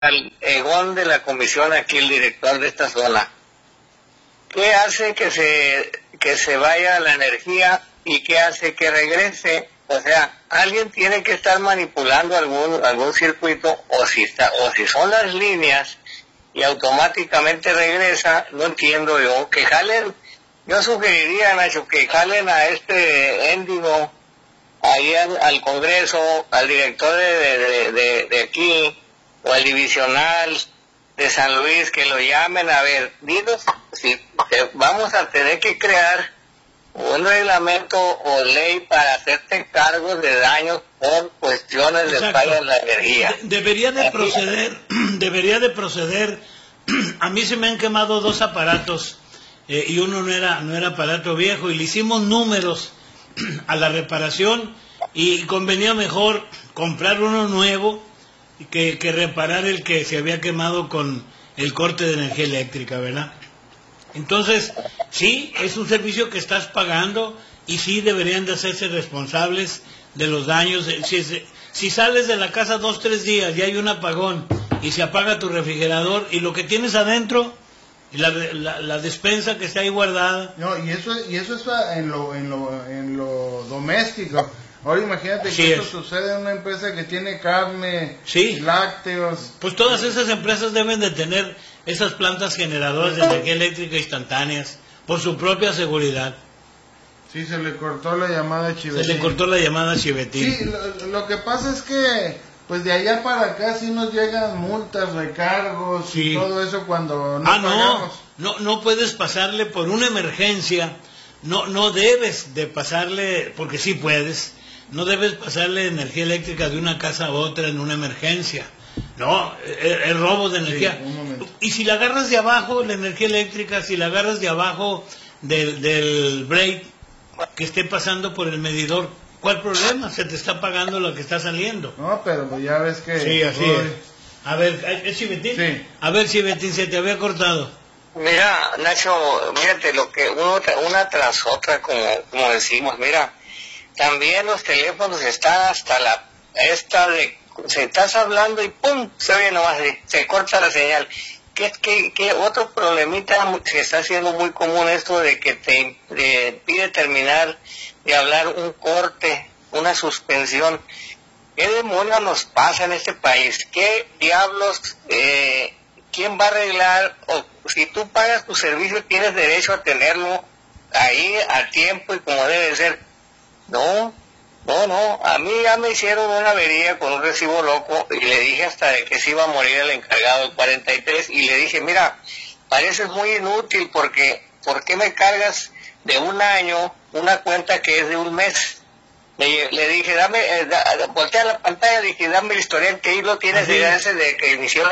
al egón de la comisión aquí, el director de esta zona. ¿Qué hace que se vaya la energía y qué hace que regrese? O sea, alguien tiene que estar manipulando algún circuito, o si son las líneas y automáticamente regresa. No entiendo yo. Que jalen, yo sugeriría, Nacho, que jalen a este Éndigo ahí al Congreso, al director de aquí, o al divisional de San Luis, que lo llamen. A ver, dinos si vamos a tener que crear un reglamento o ley para hacerte cargo de daños por cuestiones de falla de la energía. Debería de proceder. A mí se me han quemado 2 aparatos y uno no era aparato viejo, y le hicimos números a la reparación y convenía mejor comprar uno nuevo que reparar el que se había quemado con el corte de energía eléctrica, ¿verdad? Entonces, sí, es un servicio que estás pagando y sí deberían de hacerse responsables de los daños. Si sales de la casa 2-3 días y hay un apagón y se apaga tu refrigerador y lo que tienes adentro, la despensa que está ahí guardada. No, y eso es en lo doméstico. Ahora imagínate que esto sucede en una empresa que tiene carne, lácteos. Pues todas esas empresas deben de tener esas plantas generadoras de energía eléctrica instantáneas por su propia seguridad. Sí, se le cortó la llamada a Chivetín. Sí, lo que pasa es que pues de allá para acá sí nos llegan multas, recargos y todo eso cuando no pagamos. No puedes pasarle por una emergencia. No debes de pasarle, porque sí puedes. No debes pasarle energía eléctrica de una casa a otra en una emergencia. No, es robo de energía. Y si la agarras de abajo, la energía eléctrica, si la agarras de abajo del break que esté pasando por el medidor, ¿cuál problema? Se te está pagando lo que está saliendo. No, pero pues ya ves que... Sí, así es. A ver, ¿es Chivetín? Sí. A ver, Chivetín, se te había cortado. Mira, Nacho, fíjate lo que una tras otra, como decimos, mira, también los teléfonos están hasta se estás hablando y ¡pum! Se oye nomás, se corta la señal. ¿Qué otro problemita que está siendo muy común esto de que te pide terminar de hablar un corte, una suspensión? ¿Qué demonios nos pasa en este país? ¿Qué diablos, quién va a arreglar? O si tú pagas tu servicio tienes derecho a tenerlo ahí a tiempo y como debe ser. No, a mí ya me hicieron una avería con un recibo loco y le dije hasta de que se iba a morir el encargado del 43 y le dije, mira, pareces muy inútil porque ¿por qué me cargas de un año una cuenta que es de un mes? Le dije, voltea la pantalla, dije, dame el historial que ahí lo tienes desde que inició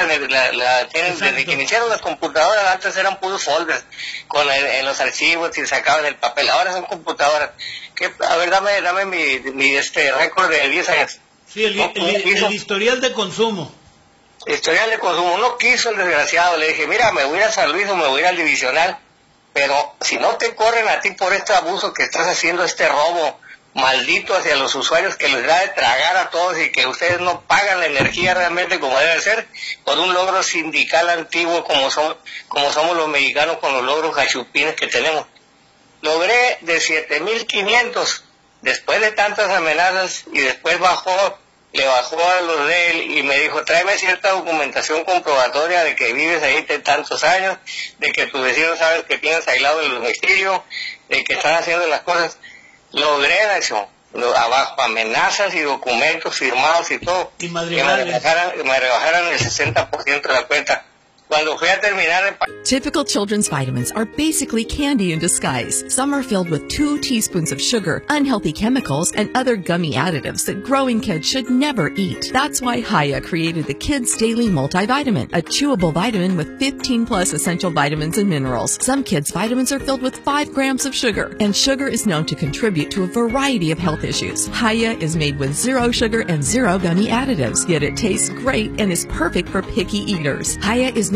desde que iniciaron las computadoras. Antes eran puros folders en los archivos y sacaban el papel, ahora son computadoras. A ver, dame mi récord de 10 años. Sí, el historial de consumo. Historial de consumo, no quiso el desgraciado. Le dije, mira, me voy a ir a San Luis o me voy a ir al divisional, pero si no te corren a ti por este abuso que estás haciendo, este robo maldito hacia los usuarios que les da de tragar a todos y que ustedes no pagan la energía realmente como debe ser, por un logro sindical antiguo como somos los mexicanos con los logros gachupines que tenemos. Logré de 7,500 después de tantas amenazas y después le bajó a los de él y me dijo, tráeme cierta documentación comprobatoria de que vives ahí de tantos años, de que tus vecinos saben que tienes aislado el domicilio, de que están haciendo las cosas. Logré eso, abajo amenazas y documentos firmados y todo, y me rebajaran el 60% de la cuenta. Cuando fui a terminar... Typical children's vitamins are basically candy in disguise. Some are filled with 2 teaspoons of sugar, unhealthy chemicals, and other gummy additives that growing kids should never eat. That's why Hiya created the Kids Daily Multivitamin, a chewable vitamin with 15+ essential vitamins and minerals. Some kids' vitamins are filled with 5 grams of sugar, and sugar is known to contribute to a variety of health issues. Hiya is made with 0 sugar and 0 gummy additives, yet it tastes great and is perfect for picky eaters. Hiya is made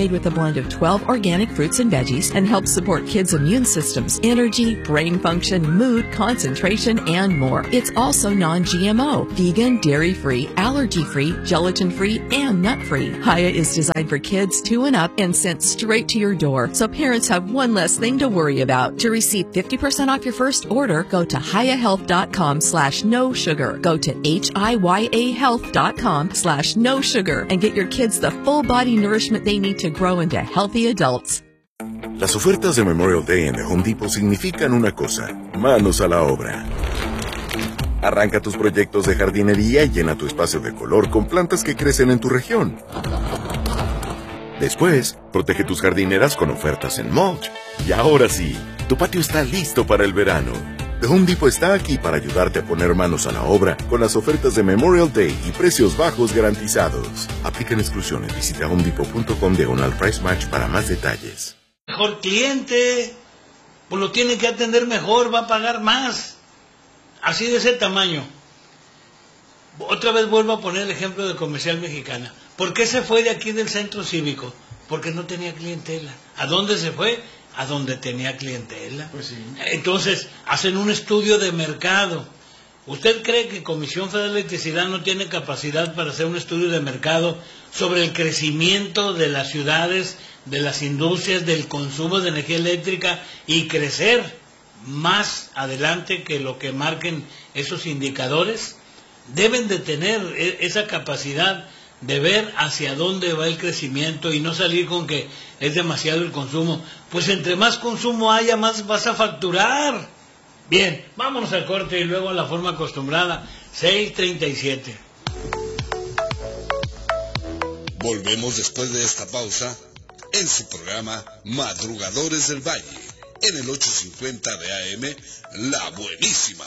made with a blend of 12 organic fruits and veggies and helps support kids' immune systems, energy, brain function, mood, concentration, and more. It's also non-GMO, vegan, dairy-free, allergy-free, gelatin-free, and nut-free. Hiya is designed for kids 2 and up and sent straight to your door, so parents have one less thing to worry about. To receive 50% off your first order, go to hiyahealth.com/no sugar. Go to hiyahealth.com/no sugar and get your kids the full body nourishment they need to grow into healthy adults. Las ofertas de Memorial Day en The Home Depot significan una cosa: manos a la obra. Arranca tus proyectos de jardinería y llena tu espacio de color con plantas que crecen en tu región. Después, protege tus jardineras con ofertas en mulch. Y ahora sí, tu patio está listo para el verano. The Home Depot está aquí para ayudarte a poner manos a la obra con las ofertas de Memorial Day y precios bajos garantizados. Aplican exclusiones. Visita homedepot.com/price match para más detalles. Mejor cliente, pues lo tiene que atender mejor, va a pagar más. Así de ese tamaño. Otra vez vuelvo a poner el ejemplo de Comercial Mexicana. ¿Por qué se fue de aquí del centro cívico? Porque no tenía clientela. ¿A dónde se fue? A donde tenía clientela. Pues sí. Entonces, hacen un estudio de mercado. ¿Usted cree que Comisión Federal de Electricidad no tiene capacidad para hacer un estudio de mercado sobre el crecimiento de las ciudades, de las industrias, del consumo de energía eléctrica y crecer más adelante que lo que marquen esos indicadores? Deben de tener esa capacidad de ver hacia dónde va el crecimiento y no salir con que es demasiado el consumo. Pues entre más consumo haya, más vas a facturar. Bien, vámonos al corte y luego a la forma acostumbrada, 6:37. Volvemos después de esta pausa en su programa Madrugadores del Valle, en el 850 de AM, La Buenísima.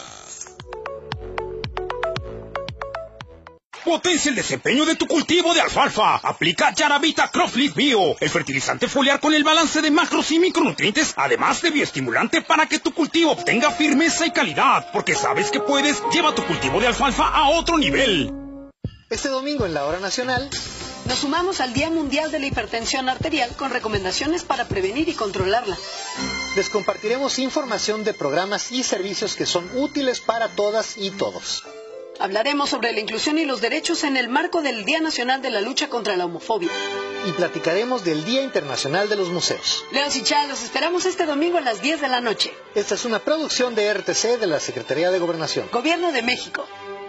Potencia el desempeño de tu cultivo de alfalfa. Aplica Yaravita Cropleaf Bio, el fertilizante foliar con el balance de macros y micronutrientes, además de bioestimulante para que tu cultivo obtenga firmeza y calidad. Porque sabes que puedes, lleva tu cultivo de alfalfa a otro nivel. Este domingo en la Hora Nacional nos sumamos al Día Mundial de la Hipertensión Arterial con recomendaciones para prevenir y controlarla. Les compartiremos información de programas y servicios que son útiles para todas y todos. Hablaremos sobre la inclusión y los derechos en el marco del Día Nacional de la Lucha contra la Homofobia. Y platicaremos del Día Internacional de los Museos. Leos y Chá, los esperamos este domingo a las 10 de la noche. Esta es una producción de RTC de la Secretaría de Gobernación. Gobierno de México.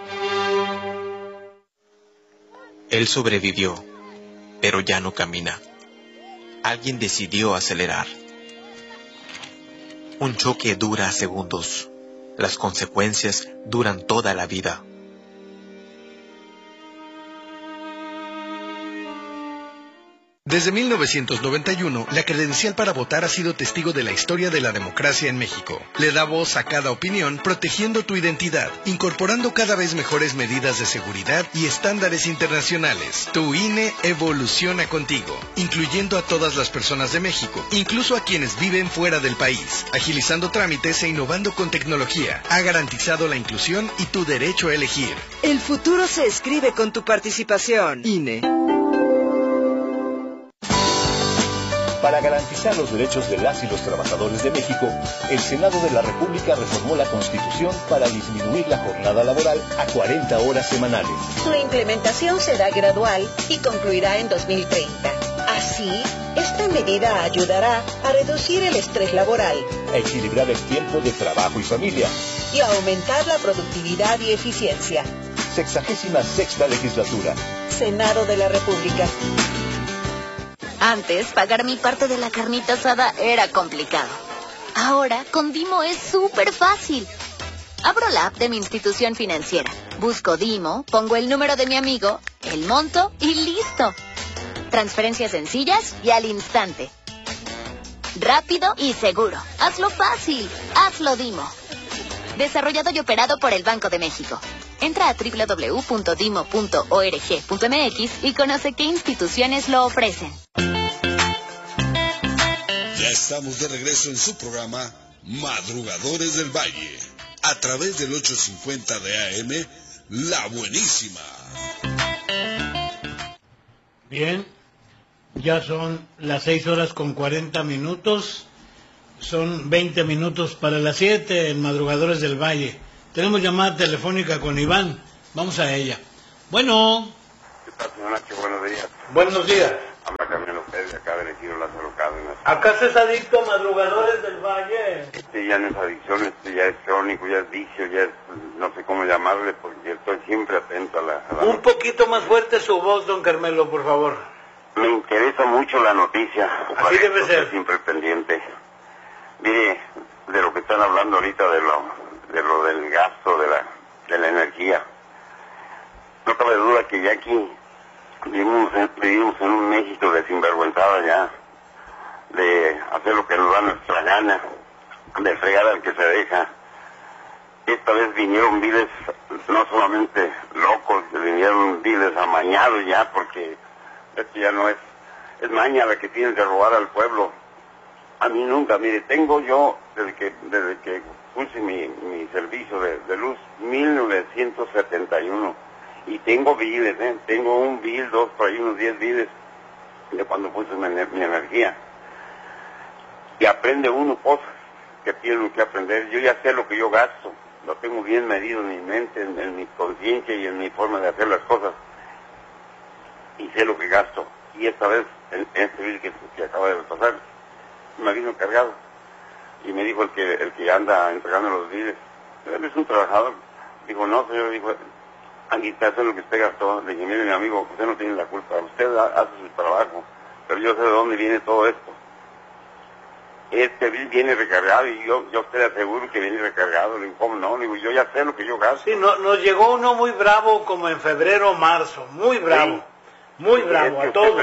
Él sobrevivió, pero ya no camina. Alguien decidió acelerar. Un choque dura segundos. Las consecuencias duran toda la vida. Desde 1991, la credencial para votar ha sido testigo de la historia de la democracia en México. Le da voz a cada opinión, protegiendo tu identidad, incorporando cada vez mejores medidas de seguridad y estándares internacionales. Tu INE evoluciona contigo, incluyendo a todas las personas de México, incluso a quienes viven fuera del país, agilizando trámites e innovando con tecnología. Ha garantizado la inclusión y tu derecho a elegir. El futuro se escribe con tu participación. INE. Para garantizar los derechos de las y los trabajadores de México, el Senado de la República reformó la Constitución para disminuir la jornada laboral a 40 horas semanales. Su implementación será gradual y concluirá en 2030. Así, esta medida ayudará a reducir el estrés laboral, a equilibrar el tiempo de trabajo y familia y a aumentar la productividad y eficiencia. 66ª legislatura. Senado de la República. Antes, pagar mi parte de la carnita asada era complicado. Ahora, con Dimo es súper fácil. Abro la app de mi institución financiera, busco Dimo, pongo el número de mi amigo, el monto y listo. Transferencias sencillas y al instante. Rápido y seguro. Hazlo fácil. Hazlo Dimo. Desarrollado y operado por el Banco de México. Entra a www.dimo.org.mx y conoce qué instituciones lo ofrecen. Ya estamos de regreso en su programa Madrugadores del Valle, a través del 850 de AM, La Buenísima. Bien, Ya son las 6:40. Son 20 minutos para las 7 en Madrugadores del Valle. Tenemos llamada telefónica con Iván. Vamos a ella. Bueno. ¿Qué tal, señor Nacho? Buenos días. Buenos días. Habla Camilo López, de acá de Ejido Lázaro Cárdenas. ¿Acaso es adicto a Madrugadores del Valle? Ya no es adicción, ya es crónico, ya es vicio, ya es, no sé cómo llamarle, porque estoy siempre atento a la Un poquito más fuerte su voz, don Carmelo, por favor. Me interesa mucho la noticia. Así debe ser. Estoy siempre pendiente. Mire, de lo que están hablando ahorita, de lo del gasto, de la energía. No cabe duda que ya aquí vivimos en un México de sinvergüenzada ya, de hacer lo que nos da nuestra gana, de fregar al que se deja. Esta vez vinieron viles, no solamente locos, vinieron viles amañados ya, porque esto ya no es maña la que tienen de robar al pueblo. A mí nunca, mire, tengo yo, desde que puse mi servicio de luz, 1971, y tengo biles, tengo un bill, dos, por ahí unos 10 biles de cuando puse mi energía. Y aprende uno cosas que tiene que aprender. Yo ya sé lo que yo gasto, lo tengo bien medido en mi mente, en mi conciencia y en mi forma de hacer las cosas. Y sé lo que gasto. Y esta vez, en este bill que acaba de pasar, me vino cargado. Y me dijo el que anda entregando los biles, él es un trabajador. Dijo, no, señor, dijo, aquí está, hace lo que usted gastó. Le dije, mire, mi amigo, usted no tiene la culpa, usted hace su trabajo, pero yo sé de dónde viene todo esto. Este bill viene recargado y yo te aseguro que viene recargado. Le digo, ¿cómo no? Le digo, yo ya sé lo que yo gasto. Sí, nos llegó uno muy bravo como en febrero o marzo, muy bravo, sí. Muy bravo, a todos,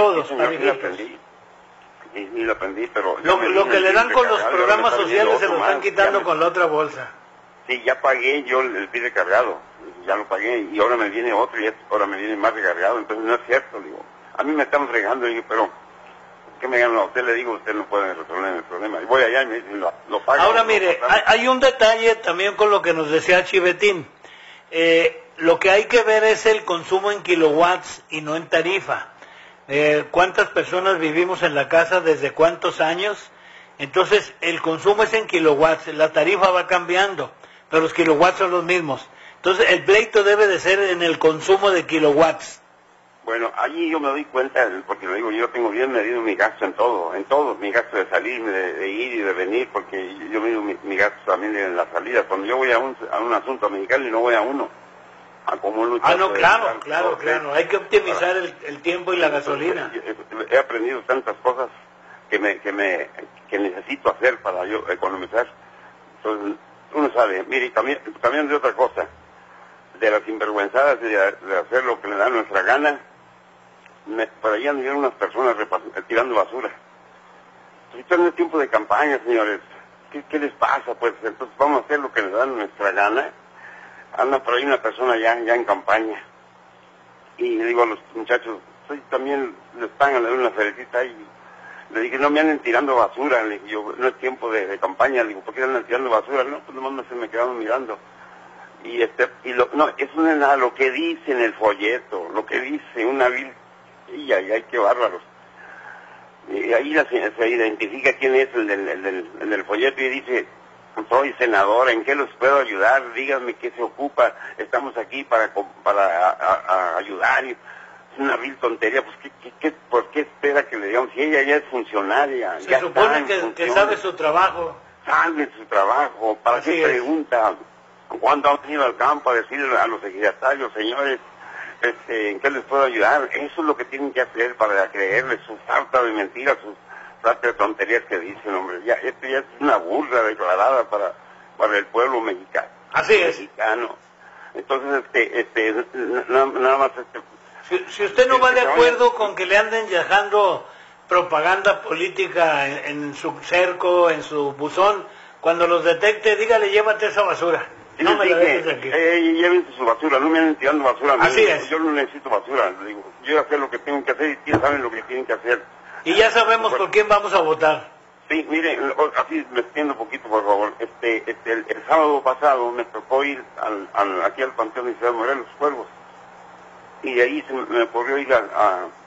y lo aprendí, pero... Lo que le dan con los programas sociales se lo están quitando con la otra bolsa. Sí, ya pagué yo el bill recargado, ya lo pagué, y ahora me viene otro, y ahora me viene más recargado, entonces no es cierto, digo. A mí me están fregando, digo, pero... ¿Qué me ganan a usted? Le digo, usted no puede resolver el problema. Y voy allá y me dicen, lo pago. Ahora mire, hay un detalle también con lo que nos decía Chivetín. Lo que hay que ver es el consumo en kilowatts y no en tarifa. ¿Cuántas personas vivimos en la casa? ¿Desde cuántos años? Entonces, el consumo es en kilowatts, la tarifa va cambiando, pero los kilowatts son los mismos. Entonces, el pleito debe de ser en el consumo de kilowatts. Bueno, allí yo me doy cuenta, porque lo digo, yo tengo bien medido mi gasto en todo, mi gasto de salir, de ir y de venir, porque yo mido mi gasto también en la salida. Cuando yo voy a un asunto Mexicali, no voy a uno. No, claro, hay que optimizar el tiempo y la gasolina. He aprendido tantas cosas que necesito hacer para yo economizar. Entonces, uno sabe, mire, también de otra cosa, de las sinvergüenzadas de hacer lo que le da nuestra gana. Por ahí andan unas personas tirando basura. Están en el tiempo de campaña, señores. ¿Qué les pasa? Pues entonces vamos a hacer lo que le da nuestra gana. Anda por ahí una persona ya en campaña. Y le digo a los muchachos, también les pagan, le doy una felicita y le dije, no me anden tirando basura. Le dije, no es tiempo de campaña. Le digo, ¿por qué andan tirando basura? No, pues nomás se me quedaron mirando. No, eso no es nada, lo que dice en el folleto, lo que dice una vil, y hay que bárbaros. Y ahí se identifica quién es el del folleto y dice, soy senadora, ¿en qué los puedo ayudar? Díganme qué se ocupa, estamos aquí para ayudar. Es una vil tontería, pues ¿por qué espera que le digamos? Si ella ya es funcionaria. Se supone que sabe su trabajo. Sabe su trabajo, ¿para qué pregunta? ¿Cuándo han ido al campo a decirle a los ejidatarios, señores, en qué les puedo ayudar? Eso es lo que tienen que hacer para creerles su falta de mentiras, sus falta de tonterías que dicen, hombre. Esto ya es una burla declarada para el pueblo mexicano. Así es. Mexicano. Entonces, nada más... Si usted no va de acuerdo con que le anden dejando propaganda política en su cerco, en su buzón, cuando los detecte, dígale, llévate esa basura. No me dejes aquí. Llévense su basura, no me anden tirando basura a mí. Así es. Yo no necesito basura, digo, yo ya sé lo que tengo que hacer y ellos saben lo que tienen que hacer. Y ya sabemos por quién vamos a votar. Sí, mire, así me extiendo un poquito, por favor. El sábado pasado me tocó ir aquí al Panteón de Ciudad Morelos, Cuervos. Y de ahí me ocurrió ir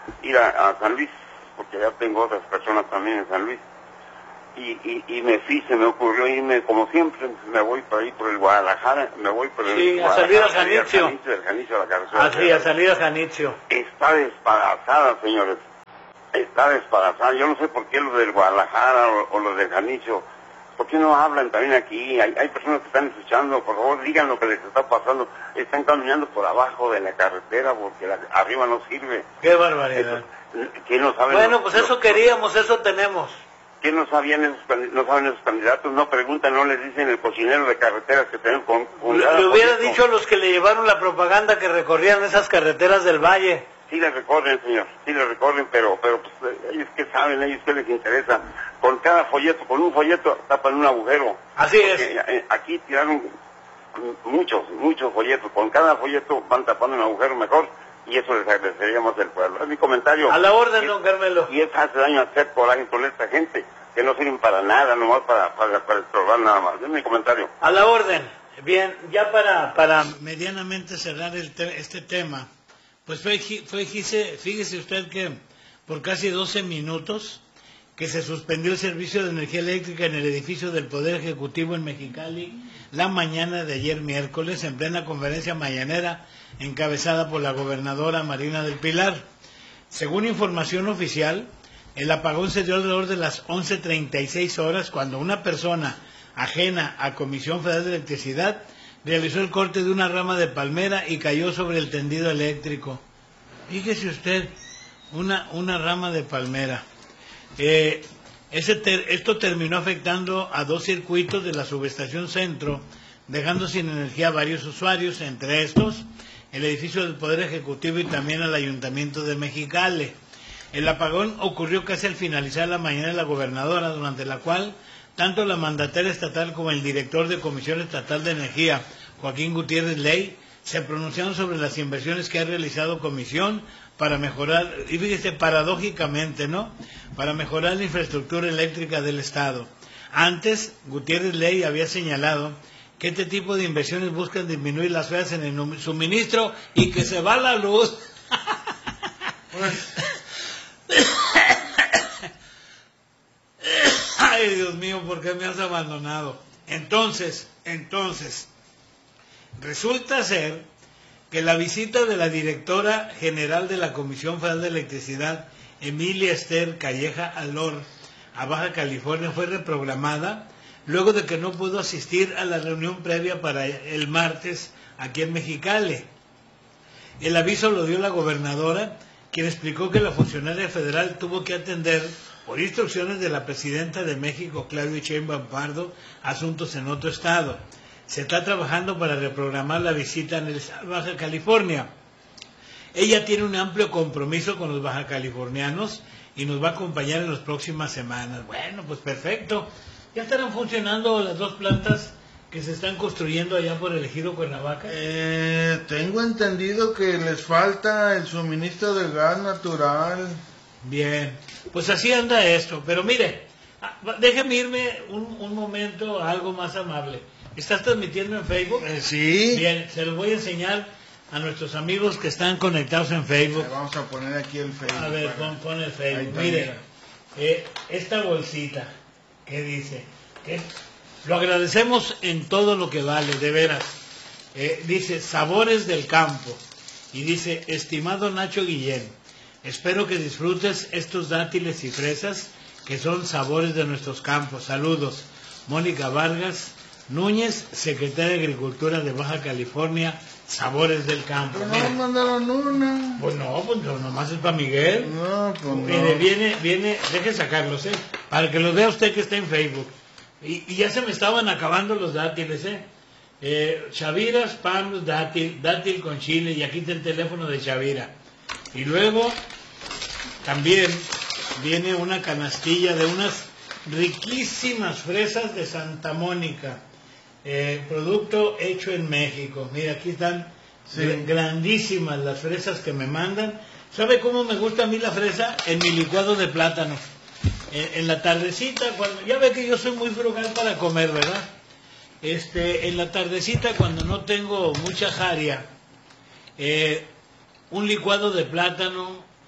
ir a San Luis, porque ya tengo otras personas también en San Luis. Y me fui, se me ocurrió irme, como siempre, me voy por ahí por el Guadalajara, me voy por el Guadalajara. Sí, a salida Janitzio. A la carretera. Así, a salida Janitzio. Está despadazada, señores. Está despadazada. Yo no sé por qué los del Guadalajara o los del Janitzio, ¿por qué no hablan también aquí? Hay personas que están escuchando, por favor, digan lo que les está pasando. Están caminando por abajo de la carretera porque arriba no sirve. ¡Qué barbaridad! ¿Quién no sabe? Bueno, pues eso queríamos, eso tenemos. ¿Qué no saben esos candidatos? No preguntan, no les dicen el cocinero de carreteras que tienen con le hubiera dicho a los que le llevaron la propaganda que recorrían esas carreteras del valle. Sí les recorren, señor, sí les recorren, pero pues, ellos que saben, ellos que les interesa. Con cada folleto, con un folleto tapan un agujero. Así es. Aquí tiraron muchos folletos, con cada folleto van tapando un agujero mejor. Y eso les agradecería más del pueblo. Es mi comentario. A la orden, don Carmelo. Y eso hace daño hacer coraje con esta gente, que no sirven para nada, nomás para estorbar nada más. Es mi comentario. A la orden. Bien, ya para medianamente cerrar este tema, pues fíjese usted que por casi 12 minutos que se suspendió el servicio de energía eléctrica en el edificio del Poder Ejecutivo en Mexicali la mañana de ayer miércoles, en plena conferencia mañanera encabezada por la gobernadora Marina del Pilar. Según información oficial, el apagón se dio alrededor de las 11:36 horas cuando una persona ajena a Comisión Federal de Electricidad realizó el corte de una rama de palmera y cayó sobre el tendido eléctrico. Fíjese usted, una rama de palmera. Esto terminó afectando a 2 circuitos de la subestación Centro, dejando sin energía a varios usuarios, entre estos el edificio del Poder Ejecutivo y también al Ayuntamiento de Mexicali. El apagón ocurrió casi al finalizar la mañana de la gobernadora, durante la cual tanto la mandataria estatal como el director de Comisión Estatal de Energía, Joaquín Gutiérrez Ley, se pronunciaron sobre las inversiones que ha realizado Comisión para mejorar, y fíjese, paradójicamente, ¿no?, para mejorar la infraestructura eléctrica del Estado. Antes, Gutiérrez Ley había señalado que este tipo de inversiones buscan disminuir las fallas en el suministro y que se va la luz. Ay, Dios mío, ¿por qué me has abandonado? Entonces, resulta ser que la visita de la directora general de la Comisión Federal de Electricidad, Emilia Esther Calleja Alor, a Baja California fue reprogramada luego de que no pudo asistir a la reunión previa para el martes aquí en Mexicali. El aviso lo dio la gobernadora, quien explicó que la funcionaria federal tuvo que atender, por instrucciones de la presidenta de México, Claudia Sheinbaum Pardo, asuntos en otro estado. Se está trabajando para reprogramar la visita en Baja California. Ella tiene un amplio compromiso con los baja californianos y nos va a acompañar en las próximas semanas. Bueno, pues perfecto. ¿Ya estarán funcionando las 2 plantas que se están construyendo allá por el ejido Cuernavaca? Tengo entendido que les falta el suministro de gas natural. Bien, pues así anda esto. Pero mire, déjeme irme un momento a algo más amable. ¿Estás transmitiendo en Facebook? Sí. Bien, se los voy a enseñar a nuestros amigos que están conectados en Facebook. Vamos a poner aquí el Facebook. A ver, pon el Facebook. Mire, esta bolsita, ¿qué dice? Lo agradecemos en todo lo que vale, de veras. Dice, Sabores del Campo. Y dice, estimado Nacho Guillén, espero que disfrutes estos dátiles y fresas que son sabores de nuestros campos. Saludos. Mónica Vargas Núñez, secretaria de Agricultura de Baja California, Sabores del Campo. Pero no mandaron una. Pues nomás es para Miguel. No, pues no. Viene, deje sacarlos, para que los vea usted que está en Facebook. Y ya se me estaban acabando los dátiles, Chaviras, pan, dátil con chile, y aquí está el teléfono de Chavira. Y luego también viene una canastilla de unas riquísimas fresas de Santa Mónica. Producto hecho en México. Mira, aquí están grandísimas las fresas que me mandan. ¿Sabe cómo me gusta a mí la fresa? En mi licuado de plátano. En la tardecita, ya ve que yo soy muy frugal para comer, ¿verdad? En la tardecita, cuando no tengo mucha jaria, un licuado de plátano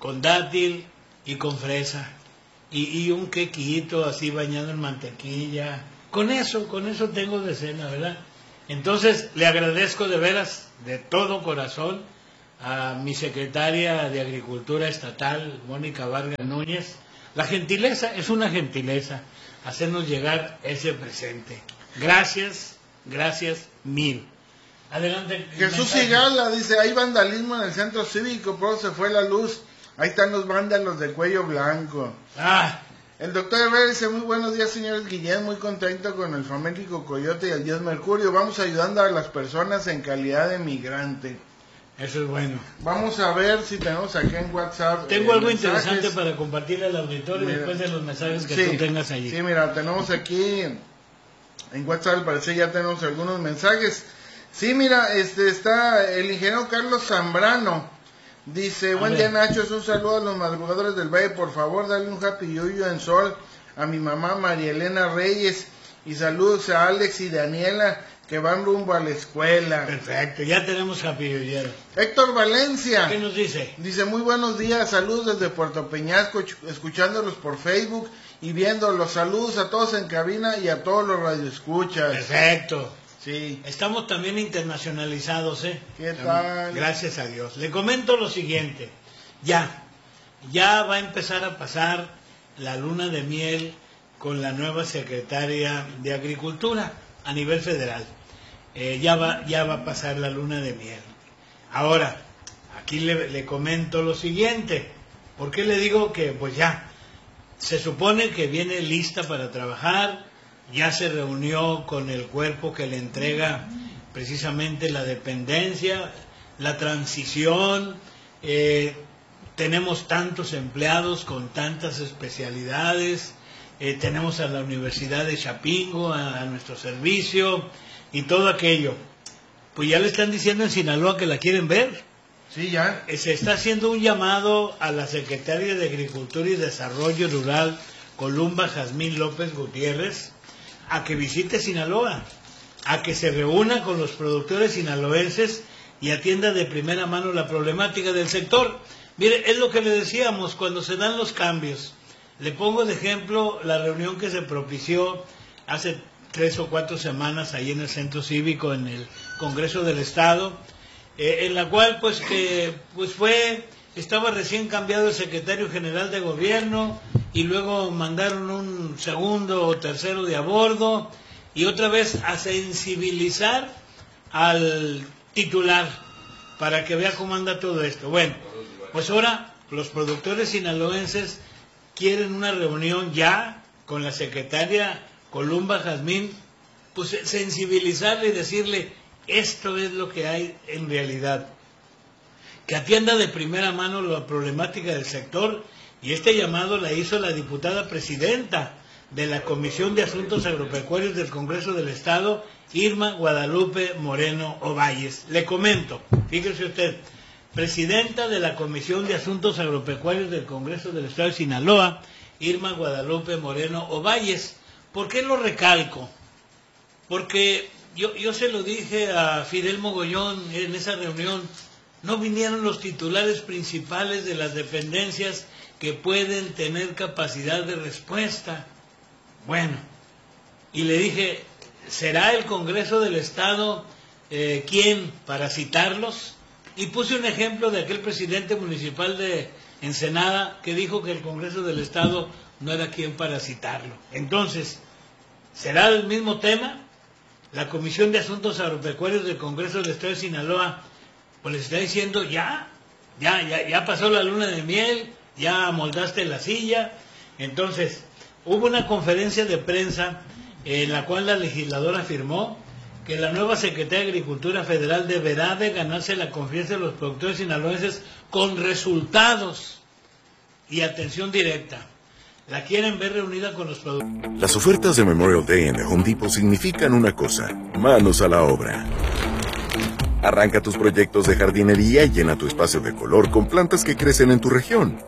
con dátil y con fresa. Y un quequito así bañado en mantequilla. Con eso tengo de cena, ¿verdad? Entonces, le agradezco de veras, de todo corazón, a mi secretaria de Agricultura Estatal, Mónica Vargas Núñez. La gentileza, es una gentileza, hacernos llegar ese presente. Gracias mil. Adelante. Jesús Sigala dice, hay vandalismo en el centro cívico, pero se fue la luz. Ahí están los vándalos de cuello blanco. El doctor Herrera dice, muy buenos días, señores Guillén, muy contento con el famélico Coyote y el Dios Mercurio. Vamos ayudando a las personas en calidad de migrante. Eso es bueno. Vamos a ver si tenemos aquí en WhatsApp. Tengo algo interesante para compartir al auditorio después de los mensajes que tú tengas allí. Sí, mira, tenemos aquí en WhatsApp, al parecer ya tenemos algunos mensajes. Sí, mira, está el ingeniero Carlos Zambrano. Dice, buen día Nacho, es un saludo a los madrugadores del Valle, por favor dale un happy yuyo en sol a mi mamá María Elena Reyes y saludos a Alex y Daniela que van rumbo a la escuela. Perfecto, ya tenemos happy yuyero. Héctor Valencia. ¿Qué nos dice? Dice, muy buenos días, saludos desde Puerto Peñasco, escuchándolos por Facebook y viéndolos, saludos a todos en cabina y a todos los radioescuchas. Perfecto. Sí. Estamos también internacionalizados, ¿eh? ¿Qué tal? Gracias a Dios. Le comento lo siguiente. Ya va a empezar a pasar la luna de miel con la nueva secretaria de Agricultura a nivel federal. Ya va a pasar la luna de miel. Ahora, aquí le comento lo siguiente. ¿Por qué le digo que pues ya? Se supone que viene lista para trabajar. Ya se reunió con el cuerpo que le entrega precisamente la dependencia, la transición, tenemos tantos empleados con tantas especialidades, tenemos a la Universidad de Chapingo, a nuestro servicio y todo aquello. Pues ya le están diciendo en Sinaloa que la quieren ver. Sí, ya. Se está haciendo un llamado a la secretaria de Agricultura y Desarrollo Rural, Columba Jazmín López Gutiérrez, a que visite Sinaloa, a que se reúna con los productores sinaloenses y atienda de primera mano la problemática del sector. Mire, es lo que le decíamos cuando se dan los cambios. Le pongo de ejemplo la reunión que se propició hace 3 o 4 semanas ahí en el Centro Cívico, en el Congreso del Estado, en la cual estaba recién cambiado el secretario general de gobierno y luego mandaron un segundo o tercero de a bordo y otra vez a sensibilizar al titular para que vea cómo anda todo esto. Bueno, pues ahora los productores sinaloenses quieren una reunión ya con la secretaria Columba Jazmín, pues sensibilizarle y decirle esto es lo que hay en realidad, que atienda de primera mano la problemática del sector. Y este llamado la hizo la diputada presidenta de la Comisión de Asuntos Agropecuarios del Congreso del Estado, Irma Guadalupe Moreno Ovalles. Le comento, fíjese usted, presidenta de la Comisión de Asuntos Agropecuarios del Congreso del Estado de Sinaloa, Irma Guadalupe Moreno Ovalles. ¿Por qué lo recalco? Porque yo se lo dije a Fidel Mogollón en esa reunión, no vinieron los titulares principales de las dependencias que pueden tener capacidad de respuesta. Bueno, y le dije, ¿será el Congreso del Estado quién para citarlos? Y puse un ejemplo de aquel presidente municipal de Ensenada que dijo que el Congreso del Estado no era quien para citarlo. Entonces, ¿será el mismo tema? La Comisión de Asuntos Agropecuarios del Congreso del Estado de Sinaloa pues les está diciendo ya pasó la luna de miel, ya amoldaste la silla. Entonces, hubo una conferencia de prensa en la cual la legisladora afirmó que la nueva Secretaría de Agricultura Federal deberá de ganarse la confianza de los productores sinaloenses con resultados y atención directa. La quieren ver reunida con los productores. Las ofertas de Memorial Day en The Home Depot significan una cosa: manos a la obra. Arranca tus proyectos de jardinería y llena tu espacio de color con plantas que crecen en tu región.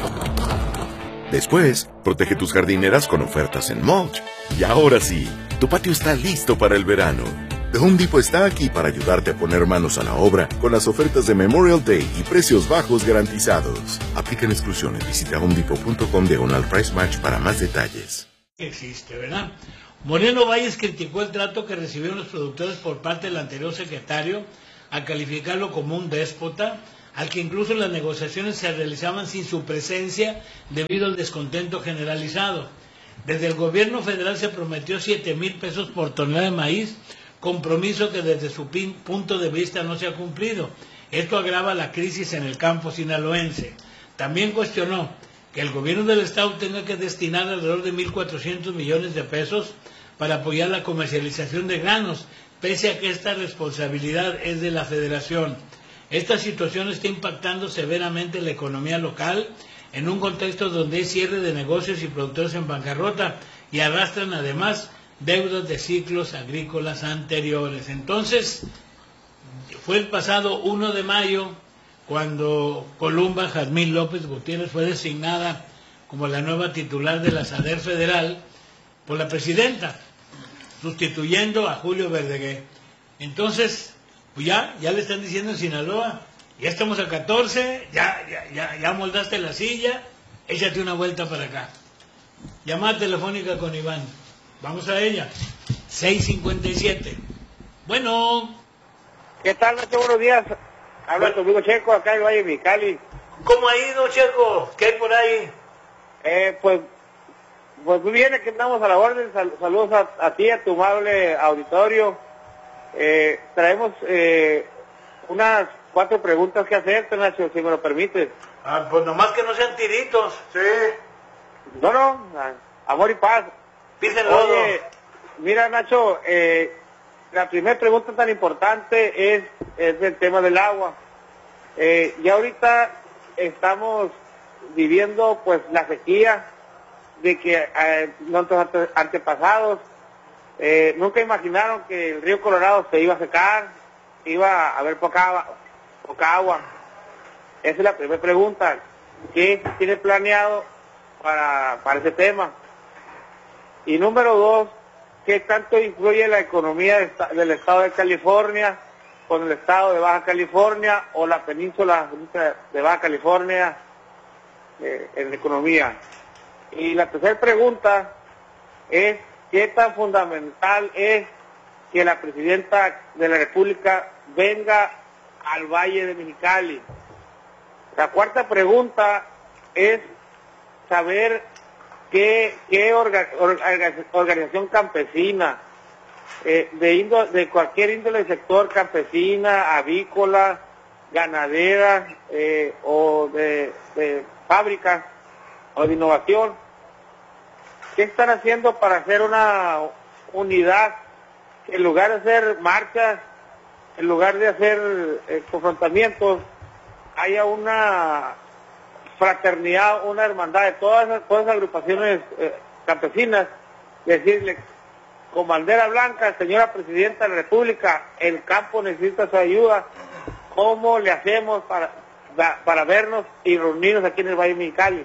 Después, protege tus jardineras con ofertas en mulch. Y ahora sí, tu patio está listo para el verano. The Home Depot está aquí para ayudarte a poner manos a la obra con las ofertas de Memorial Day y precios bajos garantizados. Aplican exclusiones. Visita homedepot.com/price match para más detalles. Existe, ¿verdad? Moreno Valles criticó el trato que recibieron los productores por parte del anterior secretario, al calificarlo como un déspota, al que incluso las negociaciones se realizaban sin su presencia debido al descontento generalizado. Desde el gobierno federal se prometió 7,000 pesos por tonelada de maíz, compromiso que desde su punto de vista no se ha cumplido. Esto agrava la crisis en el campo sinaloense. También cuestionó que el gobierno del estado tenga que destinar alrededor de 1,400 millones de pesos para apoyar la comercialización de granos, pese a que esta responsabilidad es de la federación. Esta situación está impactando severamente la economía local en un contexto donde hay cierre de negocios y productores en bancarrota y arrastran además deudas de ciclos agrícolas anteriores. Entonces, fue el pasado 1 de mayo cuando Columba Jazmín López Gutiérrez fue designada como la nueva titular de la SADER federal por la presidenta, sustituyendo a Julio Verdeguer. Entonces, pues ya le están diciendo en Sinaloa, ya estamos a 14, ya moldaste la silla, échate una vuelta para acá. Llamada telefónica con Iván. Vamos a ella. 6:57. Bueno. ¿Qué tal, Nacho? Buenos días. Habla tu amigo Checo, acá en el Valle de Mexicali. ¿Cómo ha ido, Checo? ¿Qué hay por ahí? Pues muy bien, aquí andamos a la orden. Saludos a ti, a tu amable auditorio. Traemos unas 4 preguntas que hacerte, Nacho, si me lo permites. Pues nomás que no sean tiritos. Sí. No, amor y paz. Oye, mira, Nacho, la primera pregunta tan importante es el tema del agua. Ya ahorita estamos viviendo pues la sequía de que nuestros antepasados nunca imaginaron que el río Colorado se iba a secar, iba a haber poca agua. Esa es la primera pregunta. ¿Qué se tiene planeado para ese tema? Y número 2, ¿qué tanto influye la economía del estado de California con el estado de Baja California o la península de Baja California en la economía? Y la tercera pregunta es, ¿qué tan fundamental es que la presidenta de la República venga al Valle de Mexicali? La cuarta pregunta es saber qué organización campesina, de cualquier índole de sector, campesina, avícola, ganadera o de fábricas o de innovación, ¿qué están haciendo para hacer una unidad que en lugar de hacer marchas, en lugar de hacer confrontamientos, haya una fraternidad, una hermandad de todas las agrupaciones campesinas, decirle, con bandera blanca, señora Presidenta de la República, el campo necesita su ayuda, ¿cómo le hacemos para vernos y reunirnos aquí en el Valle de Mexicali?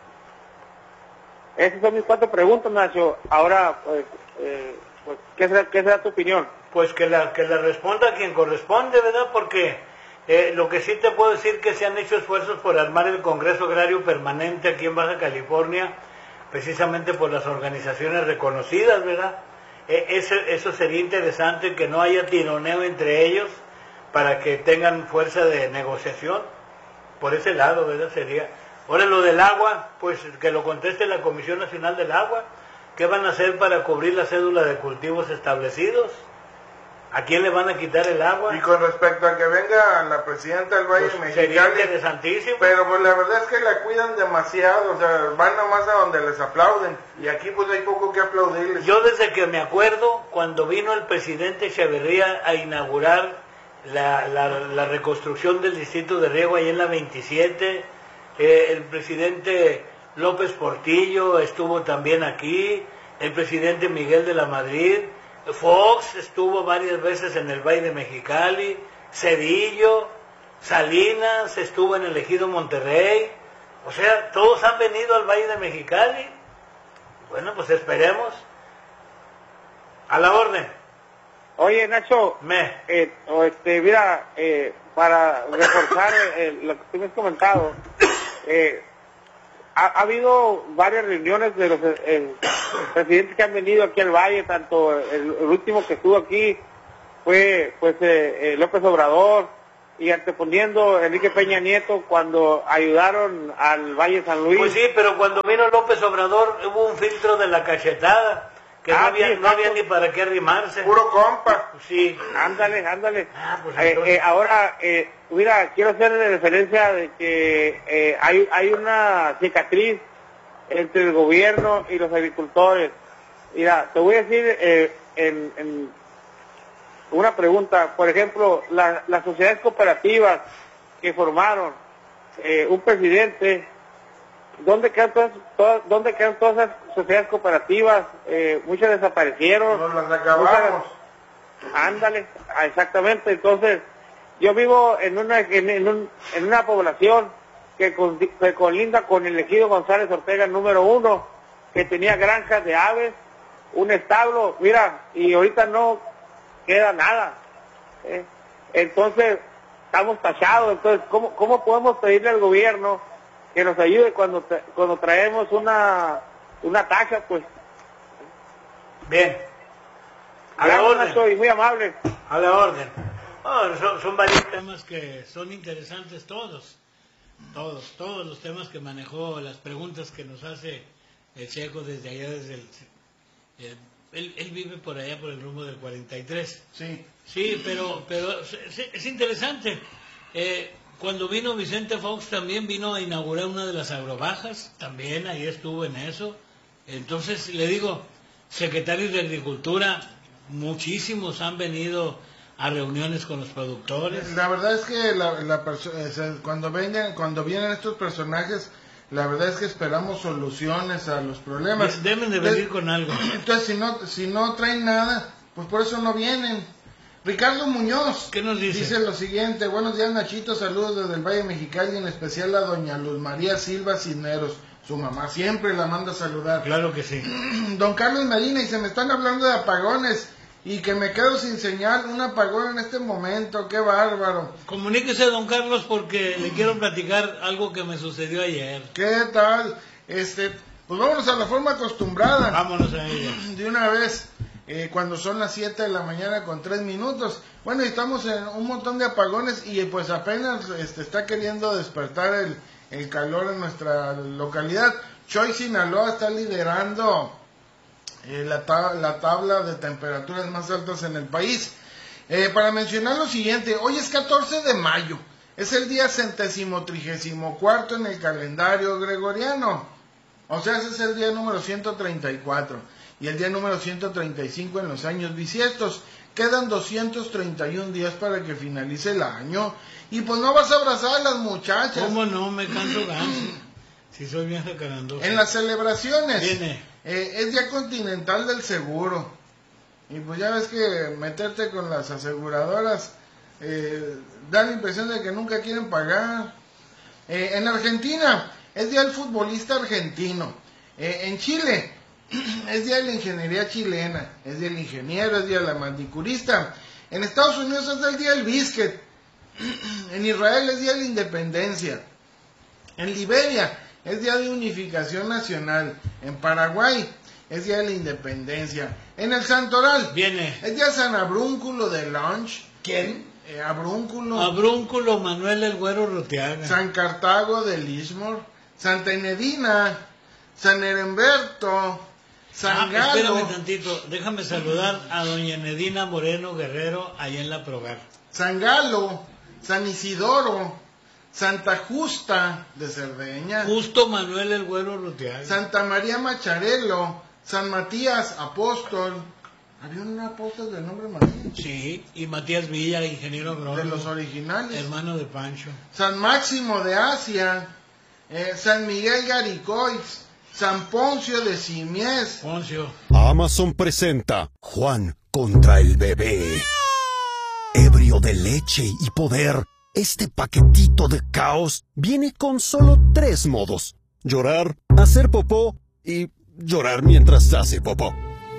Esas son mis 4 preguntas, Nacho. Ahora, pues ¿qué será tu opinión? Pues que la responda quien corresponde, ¿verdad? Porque lo que sí te puedo decir que se han hecho esfuerzos por armar el Congreso Agrario Permanente aquí en Baja California, precisamente por las organizaciones reconocidas, ¿verdad? Eso sería interesante, que no haya tironeo entre ellos para que tengan fuerza de negociación. Por ese lado, ¿verdad? Sería. Ahora lo del agua, pues que lo conteste la Comisión Nacional del Agua. ¿Qué van a hacer para cubrir la cédula de cultivos establecidos? ¿A quién le van a quitar el agua? Y con respecto a que venga la presidenta del Valle de Mexicali, sería interesantísimo. Pero pues la verdad es que la cuidan demasiado, o sea, van nomás a donde les aplauden, y aquí pues hay poco que aplaudirles. Yo desde que me acuerdo, cuando vino el presidente Echeverría a inaugurar la reconstrucción del distrito de riego ahí en la 27, el presidente López Portillo estuvo también aquí, el presidente Miguel de la Madrid, Fox estuvo varias veces en el Valle de Mexicali, Cedillo, Salinas estuvo en el Ejido Monterrey, o sea, todos han venido al Valle de Mexicali. Bueno, pues esperemos. A la orden. Oye, Nacho, mira, para reforzar lo que tú me has comentado, ha habido varias reuniones de los presidentes que han venido aquí al Valle, tanto el último que estuvo aquí fue López Obrador, y anteponiendo Enrique Peña Nieto cuando ayudaron al Valle San Luis. Pues sí, pero cuando vino López Obrador hubo un filtro de la cachetada, que no había ni para qué arrimarse. Puro compa. Sí. Ándale. Pues ahora, mira, quiero hacer referencia de que hay una cicatriz entre el gobierno y los agricultores. Mira, te voy a decir en una pregunta. Por ejemplo, las sociedades cooperativas que formaron un presidente, ¿dónde quedan todas esas sociedades cooperativas? Muchas desaparecieron. Nos las acabamos. Ándale, exactamente. Entonces, yo vivo en una población que colinda con el ejido González Ortega número 1, que tenía granjas de aves, un establo, mira, y ahorita no queda nada. Entonces, estamos tachados. Entonces, ¿cómo podemos pedirle al gobierno que nos ayude cuando traemos una taxa, pues? Bien. A la orden. Soy muy amable. A la orden. Son varios temas que son interesantes todos los temas que manejó, las preguntas que nos hace el Checo desde allá, él vive por allá por el rumbo del 43. Sí, pero es interesante. Cuando vino Vicente Fox también vino a inaugurar una de las agrobajas, también ahí estuvo en eso. Entonces le digo, secretarios de Agricultura, muchísimos han venido a reuniones con los productores. La verdad es que cuando vienen estos personajes, la verdad es que esperamos soluciones a los problemas. Deben de venir con algo. Entonces, si no traen nada, pues por eso no vienen. Ricardo Muñoz, ¿qué nos dice? Dice lo siguiente: buenos días, Nachito, saludos desde el Valle Mexicali, en especial a doña Luz María Silva Cisneros. Su mamá siempre la manda a saludar. Claro que sí. Don Carlos Medina, y se me están hablando de apagones, y que me quedo sin señal, un apagón en este momento, qué bárbaro. Comuníquese, don Carlos, porque le quiero platicar algo que me sucedió ayer. ¿Qué tal? Pues vámonos a la forma acostumbrada. Vámonos a ella. De una vez, cuando son las 7 de la mañana con 3 minutos. Bueno, estamos en un montón de apagones y pues apenas está queriendo despertar el calor en nuestra localidad. Choix, Sinaloa, está liderando la tabla de temperaturas más altas en el país. Para mencionar lo siguiente, hoy es 14 de mayo, es el día 134 en el calendario gregoriano, o sea, ese es el día número 134, y el día número 135 en los años bisiestos. Quedan 231 días para que finalice el año, y pues no vas a abrazar a las muchachas. ¿Cómo no? Me canto ganso, si soy bien jacarandoso. En las celebraciones, viene. Es Día Continental del Seguro, y pues ya ves que meterte con las aseguradoras da la impresión de que nunca quieren pagar. En Argentina es Día del Futbolista Argentino. En Chile es Día de la Ingeniería Chilena, es Día del Ingeniero, es Día de la Manicurista. En Estados Unidos es el Día del Biscuit. En Israel es Día de la Independencia. En Liberia es Día de Unificación Nacional. En Paraguay es Día de la Independencia. En el Santoral viene. Es Día de San Abrúnculo de Lunch. ¿Quién? Abrúnculo Manuel el Güero Roteaga. San Cartago de Lismor. Santa Enedina. San Heremberto. San Galo. Espérame tantito, déjame saludar a doña Enedina Moreno Guerrero, allá en La Progar. San Galo, San Isidoro, Santa Justa de Cerdeña. Justo Manuel el Güero Roteaga. Santa María Macharelo, San Matías Apóstol. ¿Había un apóstol de nombre Matías? Sí, y Matías Villa, ingeniero agrónomo. De los originales. Hermano de Pancho. San Máximo de Asia, San Miguel Garicoix, San Poncio de Simiés. Poncio. Amazon presenta Juan contra el bebé. Ebrio de leche y poder, este paquetito de caos viene con solo 3 modos: llorar, hacer popó y llorar mientras hace popó.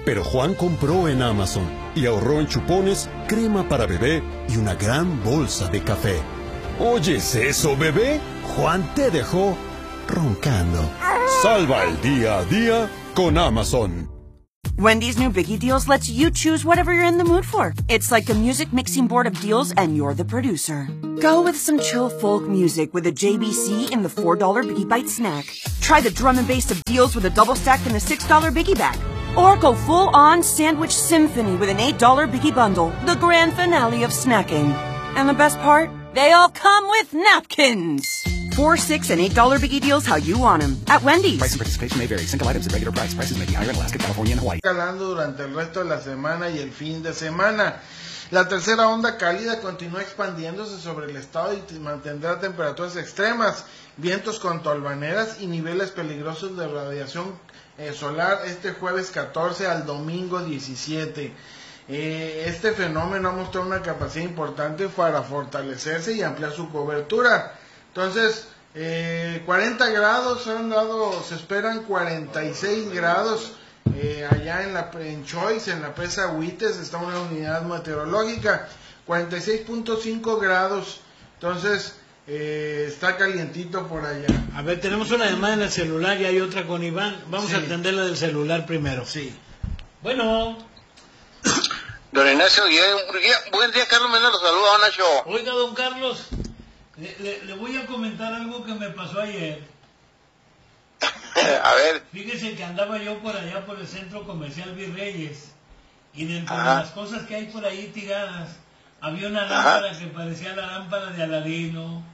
Pero Juan compró en Amazon y ahorró en chupones, crema para bebé y una gran bolsa de café. ¿Oyes eso, bebé? Juan te dejó roncando. Salva el día a día con Amazon. Wendy's new Biggie Deals lets you choose whatever you're in the mood for. It's like a music mixing board of deals and you're the producer. Go with some chill folk music with a JBC in the $4 Biggie Bite snack. Try the drum and bass of deals with a double stack in the $6 Biggie Bag. Or go full-on sandwich symphony with an $8 Biggie Bundle, the grand finale of snacking. And the best part? They all come with napkins. 4, 6, and $8 Biggie Deals how you want them. At Wendy's. Price and participation may vary. Single items at regular price. Prices may be higher in Alaska, California, and Hawaii. Calando durante el resto de la semana y el fin de semana. La tercera onda cálida continúa expandiéndose sobre el estado y mantendrá temperaturas extremas, vientos con tolvaneras y niveles peligrosos de radiación solar este jueves 14 al domingo 17. Este fenómeno ha mostrado una capacidad importante para fortalecerse y ampliar su cobertura. Entonces, 40 grados se esperan 46 grados allá en Choice, en la presa Huites, está una unidad meteorológica, 46.5 grados, entonces está calientito por allá. A ver, tenemos una llamada en el celular y hay otra con Iván, vamos a atender la del celular primero. Sí. Bueno. Don Ignacio, buen día, Carlos Mena, los saluda, Nacho. Oiga, don Carlos, le voy a comentar algo que me pasó ayer. A ver. Fíjese que andaba yo por allá por el centro comercial Virreyes y dentro de las cosas que hay por ahí tiradas había una lámpara que parecía la lámpara de Aladino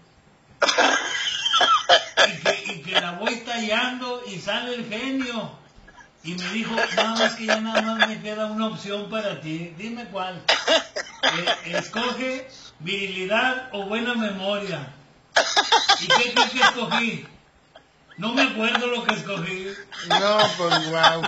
y que la voy tallando y sale el genio y me dijo, nada más que ya nada más me queda una opción para ti, dime cuál. Escoge virilidad o buena memoria. ¿Y qué crees que escogí? No me acuerdo lo que escogí. No, pues wow.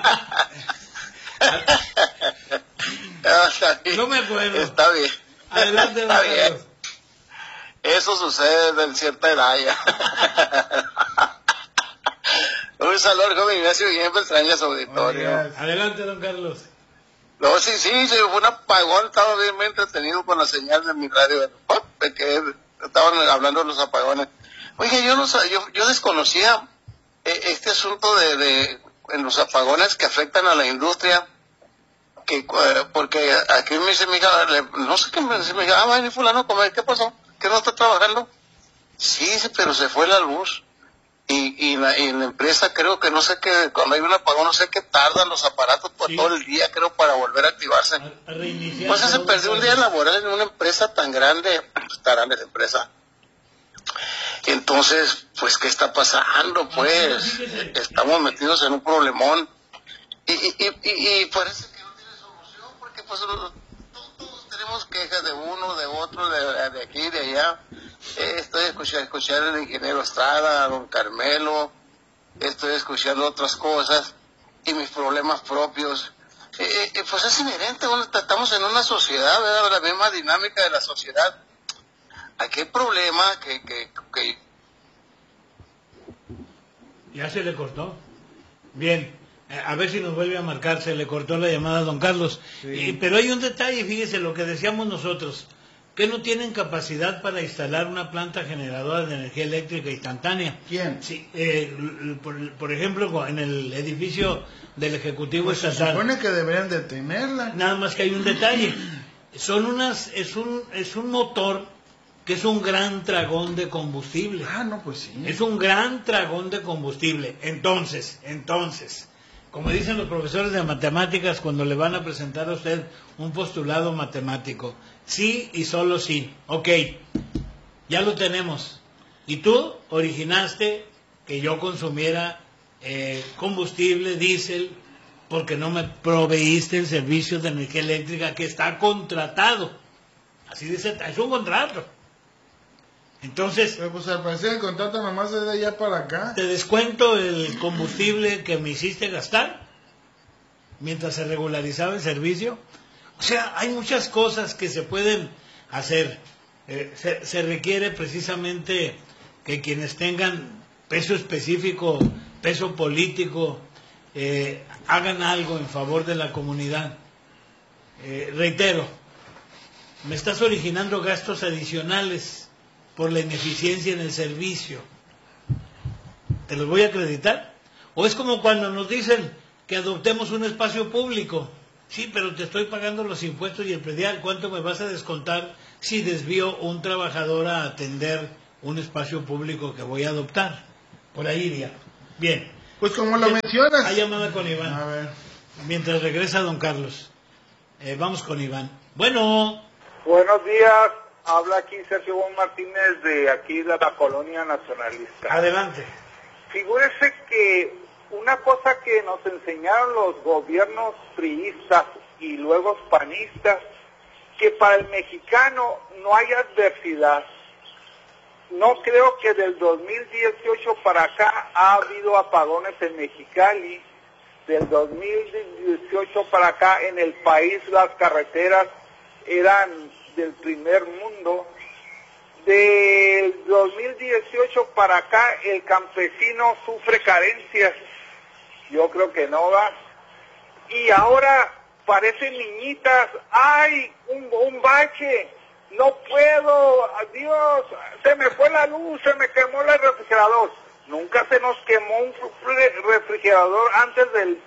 No me acuerdo. Está bien. Adelante, está bien. Eso sucede en cierta edad ya. Un saludo, joven Ignacio, siempre extraña su auditorio. Adelante, don Carlos. No, sí, fue un apagón, estaba bien entretenido con la señal de mi radio, que estaban hablando de los apagones. Oye, yo desconocía este asunto de en los apagones que afectan a la industria, que porque aquí me dice mi hija, no sé qué me dice mi hija, va a venir fulano a comer, ¿qué pasó? ¿Que no está trabajando? Sí, pero se fue la luz. Y la empresa creo que no sé qué, cuando hay un apagón no sé qué tardan los aparatos por todo el día, creo, para volver a activarse. Pues se perdió un día laboral en una empresa tan grande, tan grande esa empresa. Entonces, pues, ¿qué está pasando? Pues, estamos metidos en un problemón y parece que no tiene solución, porque pues todos tenemos quejas de uno, de otro, de aquí, de allá. Estoy escuchando al ingeniero Estrada, a don Carmelo, estoy escuchando otras cosas y mis problemas propios. Pues es inherente, estamos en una sociedad, ¿verdad? La misma dinámica de la sociedad. Aquí hay problema que... Ya se le cortó. Bien, a ver si nos vuelve a marcar, se le cortó la llamada a don Carlos. Sí. Pero hay un detalle, fíjese lo que decíamos nosotros, que no tienen capacidad para instalar una planta generadora de energía eléctrica instantánea. ¿Quién? Sí, por ejemplo, en el edificio del Ejecutivo Estatal. Se supone que deberían de tenerla. Nada más que hay un detalle. Es un motor que es un gran tragón de combustible. Ah, no, pues sí. Es un gran tragón de combustible. Entonces, como dicen los profesores de matemáticas cuando le van a presentar a usted un postulado matemático, sí y solo sí. Ok, ya lo tenemos. Y tú originaste que yo consumiera combustible, diésel, porque no me proveíste el servicio de energía eléctrica que está contratado. Así dice, es un contrato. Entonces, pero pues al parecer el contrato nomás es de allá para acá. Te descuento el combustible que me hiciste gastar mientras se regularizaba el servicio. O sea, hay muchas cosas que se pueden hacer. Se requiere precisamente que quienes tengan peso específico, peso político hagan algo en favor de la comunidad. Reitero, me estás originando gastos adicionales por la ineficiencia en el servicio. ¿Te los voy a acreditar? ¿O es como cuando nos dicen que adoptemos un espacio público? Sí, pero te estoy pagando los impuestos y el predial. ¿Cuánto me vas a descontar si desvío un trabajador a atender un espacio público que voy a adoptar? Por ahí iría. Bien. Pues como lo mencionas. Hay llamada con Iván. A ver. Mientras regresa don Carlos. Vamos con Iván. Bueno. Buenos días. Habla aquí Sergio Bon Martínez de aquí de la Colonia Nacionalista. Adelante. Figúrese que una cosa que nos enseñaron los gobiernos priistas y luego panistas, que para el mexicano no hay adversidad. No creo que del 2018 para acá ha habido apagones en Mexicali. Del 2018 para acá en el país las carreteras eran del primer mundo. Del 2018 para acá el campesino sufre carencias. Yo creo que no va. Y ahora parecen niñitas. ¡Ay! Un bache. No puedo. Adiós. Se me fue la luz. Se me quemó el refrigerador. Nunca se nos quemó un refrigerador antes del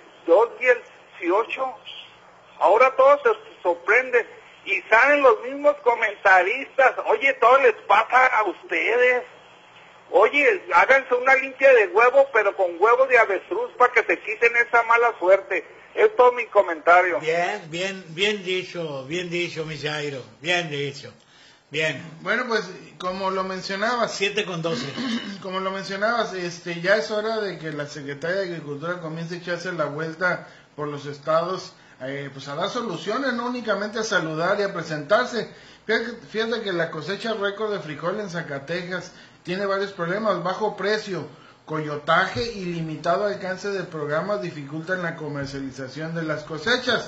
2018. Ahora todo se sorprende. Y salen los mismos comentaristas. Oye, todo les pasa a ustedes. Oye, háganse una limpia de huevo, pero con huevo de avestruz para que se quiten esa mala suerte. Es todo mi comentario. Bien dicho, mi Jairo. Bien dicho. Bien. Bueno, pues, como lo mencionabas. 7:12. Como lo mencionabas, ya es hora de que la Secretaría de Agricultura comience a echarse la vuelta por los estados, pues a dar soluciones, no únicamente a saludar y a presentarse. Fíjate que la cosecha récord de frijol en Zacatecas tiene varios problemas: bajo precio, coyotaje y limitado alcance de programas dificultan la comercialización de las cosechas.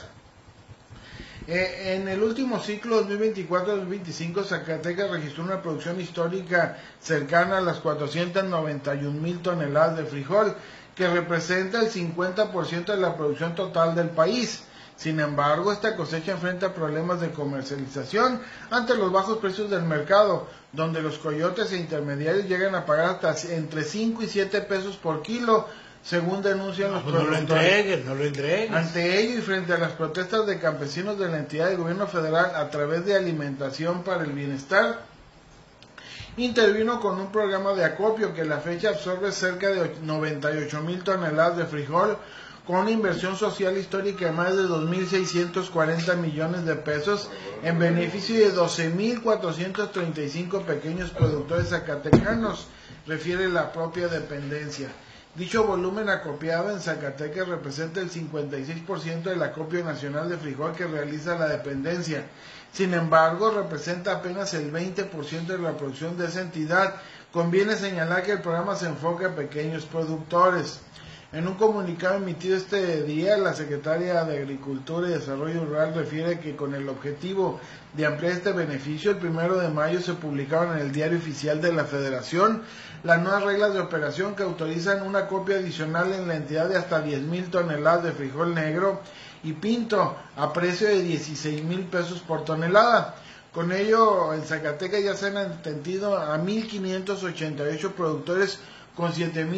En el último ciclo 2024-2025, Zacatecas registró una producción histórica cercana a las 491,000 toneladas de frijol, que representa el 50% de la producción total del país. Sin embargo, esta cosecha enfrenta problemas de comercialización ante los bajos precios del mercado, donde los coyotes e intermediarios llegan a pagar hasta entre 5 y 7 pesos por kilo, según denuncian los productores. No lo entregues. Ante ello y frente a las protestas de campesinos de la entidad del gobierno federal a través de Alimentación para el Bienestar, intervino con un programa de acopio que a la fecha absorbe cerca de 98,000 toneladas de frijol, con una inversión social histórica de más de 2.640 millones de pesos en beneficio de 12.435 pequeños productores zacatecanos, refiere la propia dependencia. Dicho volumen acopiado en Zacatecas representa el 56% del acopio nacional de frijol que realiza la dependencia. Sin embargo, representa apenas el 20% de la producción de esa entidad. Conviene señalar que el programa se enfoca a pequeños productores. En un comunicado emitido este día, la secretaria de Agricultura y Desarrollo Rural refiere que con el objetivo de ampliar este beneficio, el 1 de mayo se publicaron en el Diario Oficial de la Federación las nuevas reglas de operación que autorizan una copia adicional en la entidad de hasta 10,000 toneladas de frijol negro y pinto a precio de 16,000 pesos por tonelada. Con ello, en Zacatecas ya se han atendido a 1.588 productores con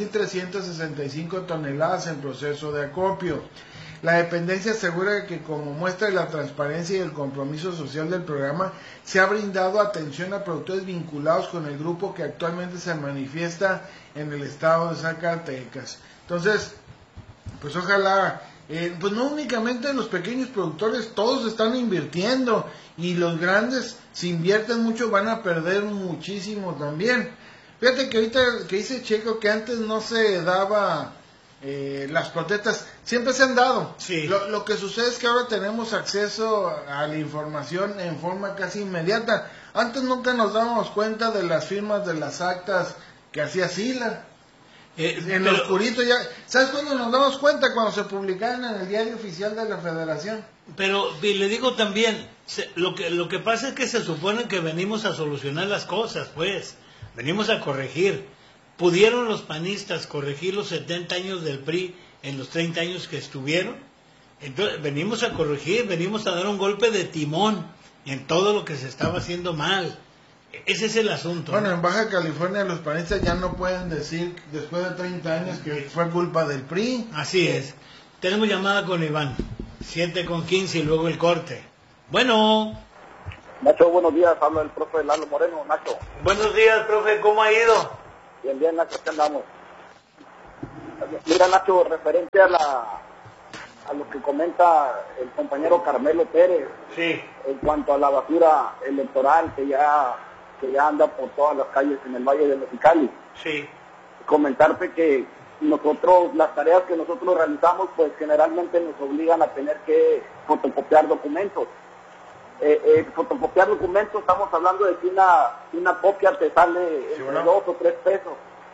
7.365 toneladas en proceso de acopio. La dependencia asegura que, como muestra de la transparencia y el compromiso social del programa, se ha brindado atención a productores vinculados con el grupo que actualmente se manifiesta en el estado de Zacatecas. Entonces, pues ojalá, pues no únicamente los pequeños productores, todos están invirtiendo, y los grandes, si invierten mucho, van a perder muchísimo también. Fíjate que ahorita que dice Checo que antes no se daba las protestas, siempre se han dado. Sí. Lo que sucede es que ahora tenemos acceso a la información en forma casi inmediata. Antes nunca nos dábamos cuenta de las firmas de las actas que hacía Sila. En lo oscurito ya. ¿Sabes cuándo nos damos cuenta? Cuando se publicaban en el Diario Oficial de la Federación. Pero le digo también, lo que pasa es que se supone que venimos a solucionar las cosas, pues. Venimos a corregir. ¿Pudieron los panistas corregir los 70 años del PRI en los 30 años que estuvieron. Entonces venimos a corregir, venimos a dar un golpe de timón en todo lo que se estaba haciendo mal. Ese es el asunto. Bueno, en Baja California los panistas ya no pueden decir después de 30 años que fue culpa del PRI. Así es. Tenemos llamada con Iván, 7:15 y luego el corte. Bueno. Nacho, buenos días, habla el profe Lalo Moreno. Nacho. Buenos días, profe, ¿cómo ha ido? Bien, bien, Nacho, ¿qué andamos? Mira, Nacho, referente a lo que comenta el compañero Carmelo Pérez, sí, en cuanto a la basura electoral que ya anda por todas las calles en el Valle de Mexicali. Sí. Comentarte que nosotros, las tareas que nosotros realizamos, pues generalmente nos obligan a tener que fotocopiar documentos. Fotocopiar documentos, estamos hablando de que una copia te sale entre 2 o 3 pesos,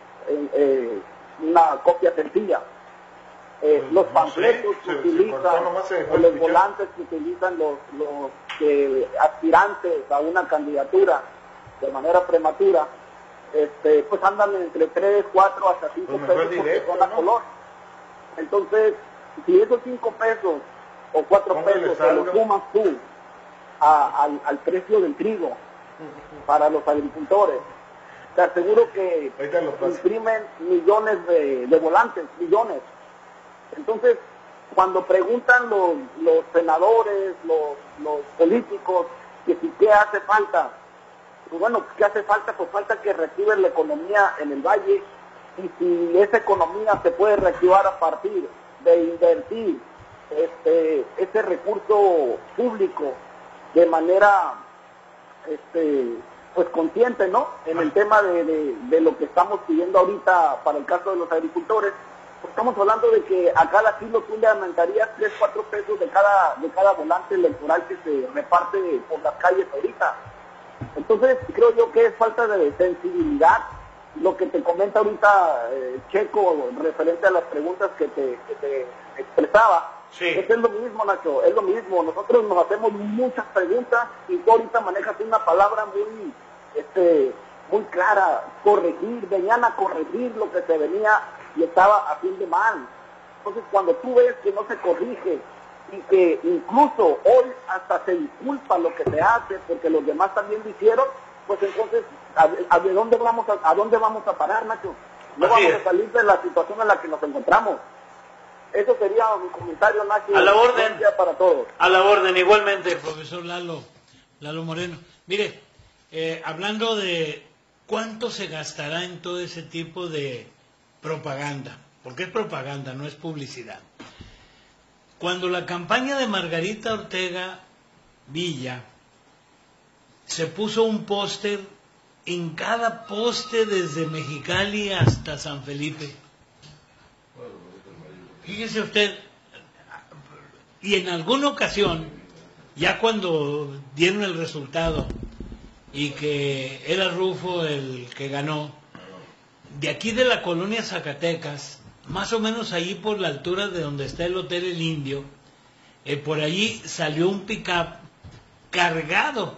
una copia sencilla. Los panfletos que utilizan, o los volantes que utilizan los aspirantes a una candidatura de manera prematura, pues andan entre 3, 4 hasta 5 pesos porque son a color. Entonces, si esos 5 pesos o 4 pesos se los sumas tú al precio del trigo para los agricultores, te aseguro que imprimen millones de volantes, millones. Entonces, cuando preguntan los senadores, los políticos, que si qué hace falta, pues bueno, ¿qué hace falta? Pues falta que reactiven la economía en el valle, y si esa economía se puede reactivar a partir de invertir ese recurso público de manera pues consciente, ¿no? En el tema de lo que estamos pidiendo ahorita para el caso de los agricultores. Estamos hablando de que a cada kilo tú le aumentarías 3, 4 pesos de cada volante electoral que se reparte por las calles ahorita. Entonces creo yo que es falta de sensibilidad lo que te comenta ahorita Checo referente a las preguntas que te expresaba. Sí. Es lo mismo, Nacho, es lo mismo. Nosotros nos hacemos muchas preguntas y tú ahorita manejas una palabra muy clara: corregir. Venían a corregir lo que se venía y estaba haciendo mal. Entonces, cuando tú ves que no se corrige y que incluso hoy hasta se disculpa lo que se hace porque los demás también lo hicieron, pues entonces, ¿a dónde vamos a parar, Nacho? No vamos a salir de la situación en la que nos encontramos. Eso sería mi comentario, Nacho. A la orden. Para todos. A la orden, igualmente, profesor Lalo Moreno. Mire, hablando de cuánto se gastará en todo ese tipo de propaganda, porque es propaganda, no es publicidad. Cuando la campaña de Margarita Ortega Villa se puso un póster en cada poste desde Mexicali hasta San Felipe. Fíjese usted, y en alguna ocasión, ya cuando dieron el resultado y que era Rufo el que ganó, de aquí de la colonia Zacatecas, más o menos ahí por la altura de donde está el Hotel El Indio, por allí salió un pick-up cargado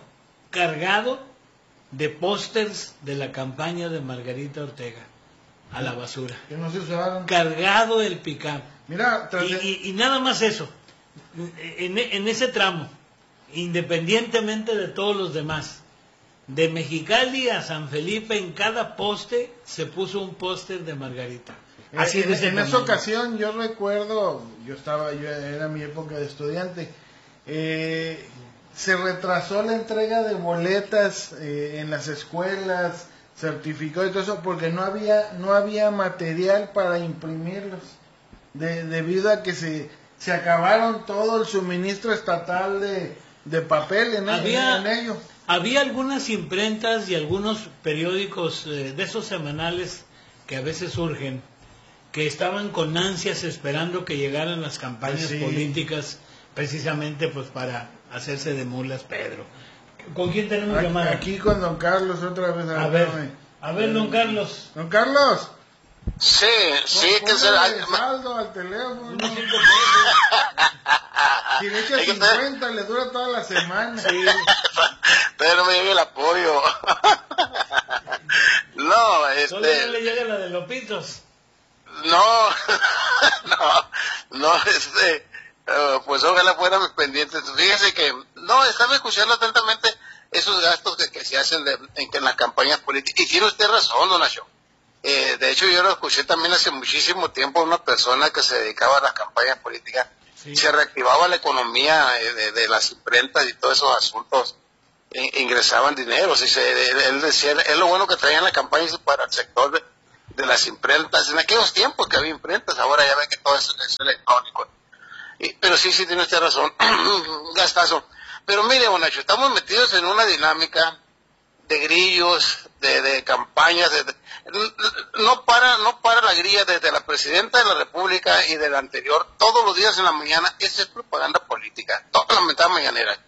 de pósters de la campaña de Margarita Ortega a la basura. Que no se usaron. Cargado el pick-up. Mira, y nada más eso, en ese tramo, independientemente de todos los demás, de Mexicali a San Felipe, en cada poste se puso un póster de Margarita. Así en esa ocasión yo recuerdo, yo era mi época de estudiante, se retrasó la entrega de boletas en las escuelas, certificó y todo eso, porque no había material para imprimirlos, debido a que se acabaron todo el suministro estatal de papel en ello. Había algunas imprentas y algunos periódicos de esos semanales que a veces surgen, que estaban con ansias esperando que llegaran las campañas políticas, precisamente pues para hacerse de mulas, Pedro. ¿Con quién tenemos llamada? Aquí con don Carlos otra vez. A ver, don Carlos. Don Carlos. Sí, que será. Saldo al teléfono. Si le echa 50 le dura toda la semana. Sí. Pero no me llega el apoyo. No, ¿Solo no le llega la de Lopitos? No, No, pues ojalá fuéramos pendientes. Fíjese que, no, estaba escuchando atentamente esos gastos que se hacen en las campañas políticas. Y tiene usted razón, don Nacho. De hecho, yo lo escuché también hace muchísimo tiempo, una persona que se dedicaba a las campañas políticas. Sí. Se reactivaba la economía de las imprentas y todos esos asuntos. Ingresaban dinero. Él decía, es lo bueno que traían las campañas para el sector de las imprentas. En aquellos tiempos que había imprentas, ahora ya ve que todo es electrónico. Pero sí, tiene usted razón. Gastazo. Pero mire, don Nacho, estamos metidos en una dinámica de grillos, de campañas, no para la grilla desde la presidenta de la República y de la anterior, todos los días en la mañana, esa es propaganda política, toda la mentada mañanera.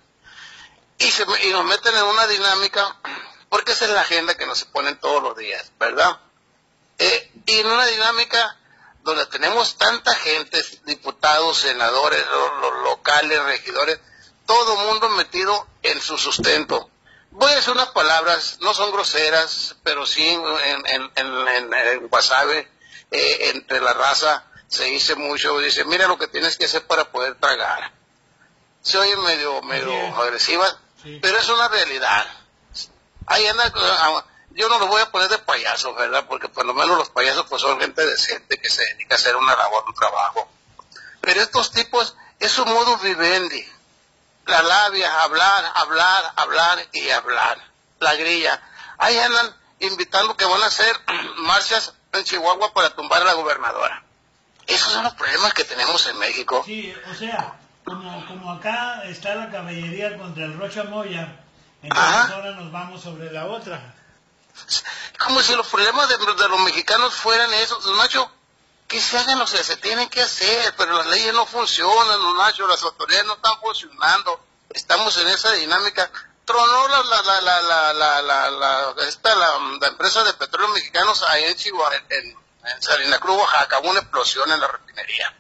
Y nos meten en una dinámica, porque esa es la agenda que nos ponen todos los días, ¿verdad? Y en una dinámica donde tenemos tanta gente, diputados, senadores, los locales, regidores, todo mundo metido en su sustento. Voy a decir unas palabras, no son groseras, pero sí en Guasave, entre la raza, se dice mucho, dice, mira lo que tienes que hacer para poder tragar. Se oye medio agresiva, sí, pero es una realidad. Ahí anda, yo no lo voy a poner de payaso, ¿verdad? Porque por lo menos los payasos pues son gente decente que se dedica a hacer una labor, un trabajo. Pero estos tipos, es su modus vivendi. La labia, hablar y hablar. La grilla. Ahí andan invitando que van a hacer marchas en Chihuahua para tumbar a la gobernadora. Esos son los problemas que tenemos en México. Sí, o sea, como acá está la caballería contra el Rocha Moya, entonces ahora nos vamos sobre la otra. Como si los problemas de los mexicanos fueran esos, Nacho. Que se hagan, o sea, se tienen que hacer, pero las leyes no funcionan, Nacho, las autoridades no están funcionando, estamos en esa dinámica. Tronó la empresa de petróleos mexicanos ahí en Chihuahua, en Salina Cruz, Oaxaca, hubo una explosión en la refinería.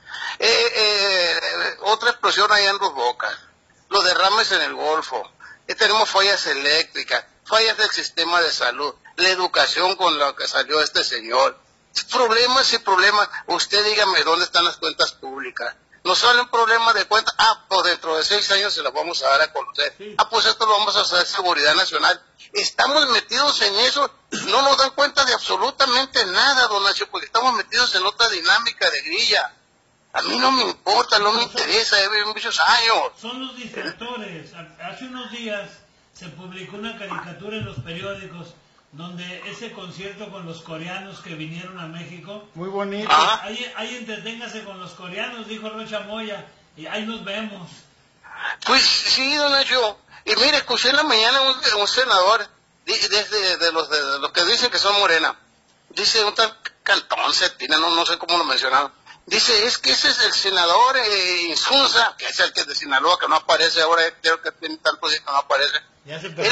Otra explosión allá en Dos Bocas, los derrames en el Golfo, tenemos fallas eléctricas, fallas del sistema de salud, la educación con la que salió este señor. Problemas y problemas. Usted dígame dónde están las cuentas públicas. Nos sale un problema de cuentas. Pues dentro de 6 años se las vamos a dar a conocer. Sí. Pues esto lo vamos a hacer seguridad nacional. Estamos metidos en eso. No nos dan cuenta de absolutamente nada, don Nacho, porque estamos metidos en otra dinámica de grilla. A mí no me importa, no me interesa, llevo muchos años. Son los distractores. Hace unos días se publicó una caricatura en los periódicos donde ese concierto con los coreanos que vinieron a México, muy bonito. Ahí entreténgase con los coreanos, dijo Rocha Moya, y ahí nos vemos. Pues sí, don Nacho. Y mire, escuché en la mañana un senador de los que dicen que son morena. Dice un tal Cantón Cetina, no sé cómo lo mencionaron. Dice, es que ese es el senador Insunza, que es el que de Sinaloa, que no aparece ahora, creo que tiene tantos días que no aparece. Él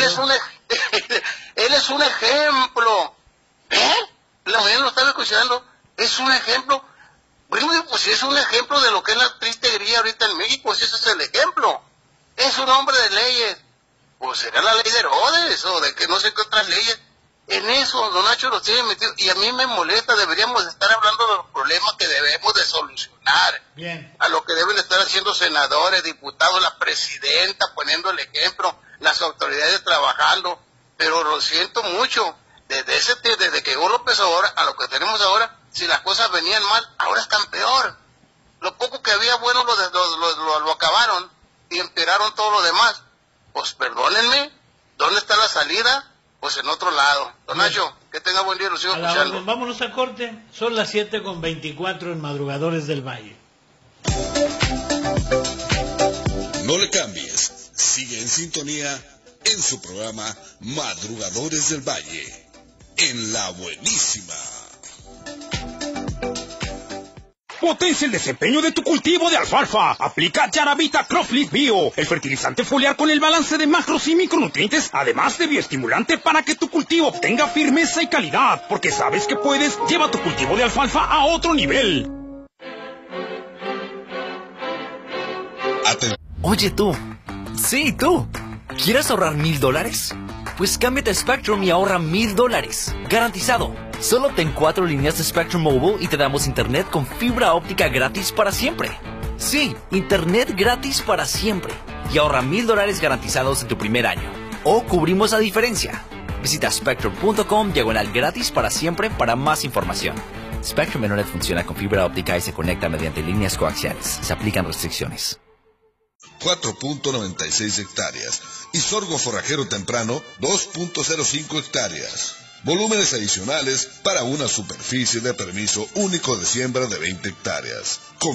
es un ejemplo. La mañana lo estaba escuchando. Es un ejemplo. Bueno, pues si es un ejemplo de lo que es la triste grilla ahorita en México, si ese es el ejemplo. Es un hombre de leyes. Pues será la ley de Herodes o de que no sé qué otras leyes. En eso, don Nacho lo tiene metido. Y a mí me molesta, deberíamos estar hablando de los problemas que debemos de solucionar. Bien. A lo que deben estar haciendo senadores, diputados, la presidenta poniendo el ejemplo, las autoridades trabajando. Pero lo siento mucho, desde que llegó López Obrador a lo que tenemos ahora, si las cosas venían mal, ahora están peor. Lo poco que había bueno lo acabaron y empeoraron todo lo demás. Pues perdónenme, ¿dónde está la salida? Pues en otro lado. Don Nacho, que tenga buen día, lo sigo escuchando. Vámonos a corte, son las 7:24 en Madrugadores del Valle. No le cambies, sigue en sintonía en su programa Madrugadores del Valle, en La Buenísima. Potencia el desempeño de tu cultivo de alfalfa. Aplica Yaravita Cropleaf Bio, el fertilizante foliar con el balance de macros y micronutrientes, además de bioestimulante para que tu cultivo obtenga firmeza y calidad. Porque sabes que puedes, lleva tu cultivo de alfalfa a otro nivel. Oye tú, sí tú, ¿quieres ahorrar $1,000? Pues cámbiate a Spectrum y ahorra $1,000. Garantizado. Solo ten 4 líneas de Spectrum Mobile y te damos internet con fibra óptica gratis para siempre. Sí, internet gratis para siempre. Y ahorra $1,000 garantizados en tu primer año. O cubrimos la diferencia. Visita spectrum.com/gratis para siempre para más información. Spectrum Internet funciona con fibra óptica y se conecta mediante líneas coaxiales. Se aplican restricciones. 4.96 hectáreas. Y sorgo forrajero temprano, 2.05 hectáreas. Volúmenes adicionales para una superficie de permiso único de siembra de 20 hectáreas.